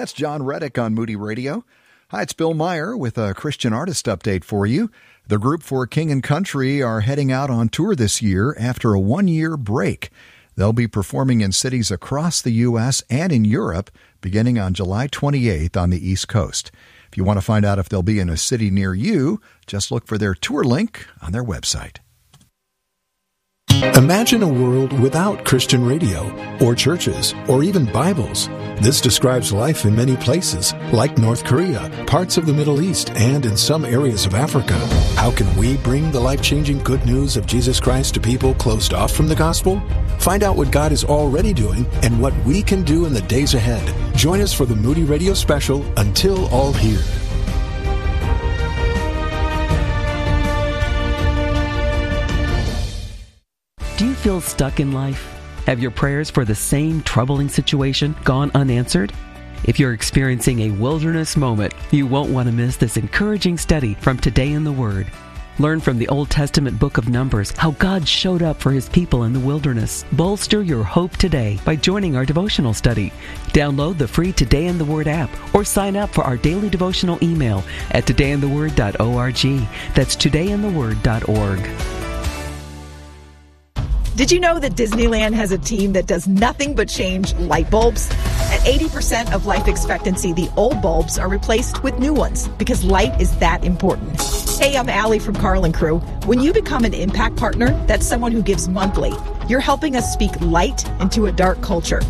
That's John Reddick on Moody Radio. Hi, it's Bill Meyer with a Christian artist update for you. The group For King and Country are heading out on tour this year after a one-year break. They'll be performing in cities across the U.S. and in Europe beginning on July 28th on the East Coast. If you want to find out if they'll be in a city near you, just look for their tour link on their website. Imagine a world without Christian radio, or churches, or even Bibles. This describes life in many places, like North Korea, parts of the Middle East, and in some areas of Africa. How can we bring the life-changing good news of Jesus Christ to people closed off from the gospel? Find out what God is already doing and what we can do in the days ahead. Join us for the Moody Radio special, Until All Hear. Do you feel stuck in life? Have your prayers for the same troubling situation gone unanswered? If you're experiencing a wilderness moment, you won't want to miss this encouraging study from Today in the Word. Learn from the Old Testament book of Numbers how God showed up for His people in the wilderness. Bolster your hope today by joining our devotional study. Download the free Today in the Word app or sign up for our daily devotional email at todayintheword.org. That's todayintheword.org. Did you know that Disneyland has a team that does nothing but change light bulbs? At 80% of life expectancy, the old bulbs are replaced with new ones because light is that important. Hey, I'm Allie from Carl & Crew. When you become an Impact Partner, that's someone who gives monthly. You're helping us speak light into a dark culture.